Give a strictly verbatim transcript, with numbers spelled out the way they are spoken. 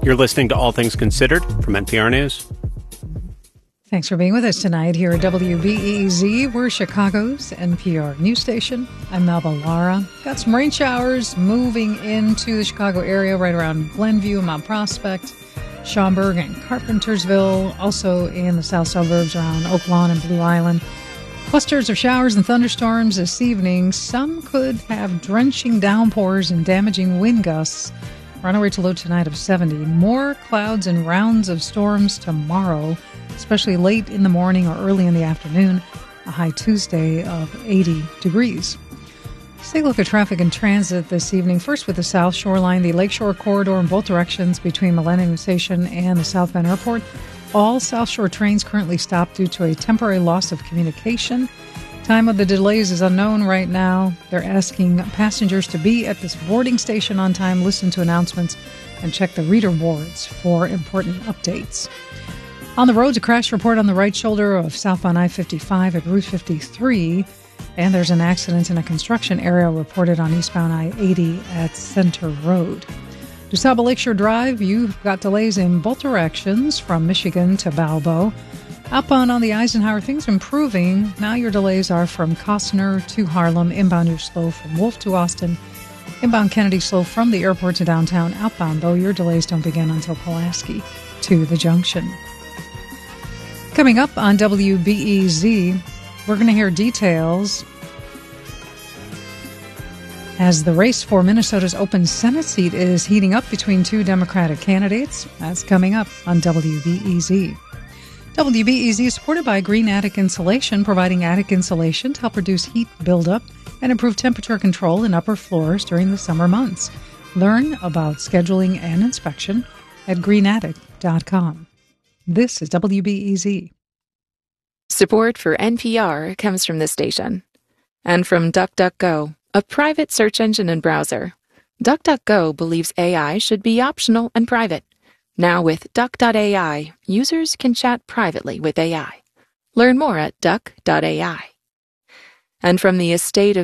You're listening to All Things Considered from N P R News. Thanks for being with us tonight here at W B E Z. We're Chicago's N P R news station. I'm Melba Lara. Got some rain showers moving into the Chicago area right around Glenview, Mount Prospect, Schaumburg, and Carpentersville. Also in the south suburbs around Oak Lawn and Blue Island. Clusters of showers and thunderstorms this evening. Some could have drenching downpours and damaging wind gusts. We're on our way to low tonight of seventy. More clouds and rounds of storms tomorrow, especially late in the morning or early in the afternoon. A high Tuesday of eighty degrees. Let's take a look at traffic and transit this evening. First with the South Shoreline, the Lakeshore Corridor in both directions between Millennium Station and the South Bend Airport. All South Shore trains currently stopped due to a temporary loss of communication. Time of the delays is unknown right now. They're asking passengers to be at this boarding station on time, listen to announcements, and check the reader boards for important updates. On the roads, a crash report on the right shoulder of southbound I fifty-five at Route fifty-three. And there's an accident in a construction area reported on eastbound I eighty at Center Road. DuSable Lakeshore Drive, you've got delays in both directions from Michigan to Balbo. Outbound on the Eisenhower, things improving. Now your delays are from Costner to Harlem. Inbound, you're slow from Wolf to Austin. Inbound Kennedy, slow from the airport to downtown. Outbound, though, your delays don't begin until Pulaski to the junction. Coming up on W B E Z, we're going to hear details as the race for Minnesota's open Senate seat is heating up between two Democratic candidates. That's coming up on W B E Z. W B E Z is supported by Green Attic Insulation, providing attic insulation to help reduce heat buildup and improve temperature control in upper floors during the summer months. Learn about scheduling and inspection at green attic dot com. This is W B E Z. Support for N P R comes from this station and from DuckDuckGo, a private search engine and browser. DuckDuckGo believes A I should be optional and private. Now with Duck dot A I, users can chat privately with A I. Learn more at Duck dot A I. And from the estate of